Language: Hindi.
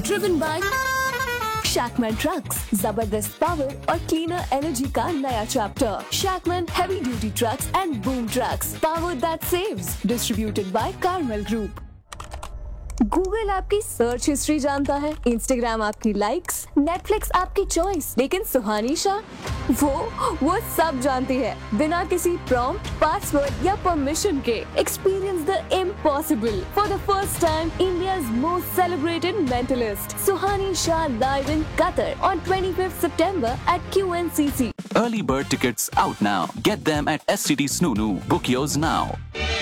driven by Shackman Trucks, जबरदस्त पावर और क्लीनर एनर्जी का नया chapter. Shackman Heavy Duty Trucks and Boom Trucks, power that saves, distributed by Carmel Group। Google आपकी सर्च हिस्ट्री जानता है, इंस्टाग्राम आपकी लाइक्स, नेटफ्लिक्स आपकी चॉइस, लेकिन सुहानी शाह वो सब जानती है बिना किसी प्रॉम्प्ट, पासवर्ड या परमिशन के। Experience the impossible for the first time. India's most celebrated mentalist Suhani Shah live in Qatar on 25th September at QNCC। Early bird tickets out now. Get them at STT Snoonu. Book yours now.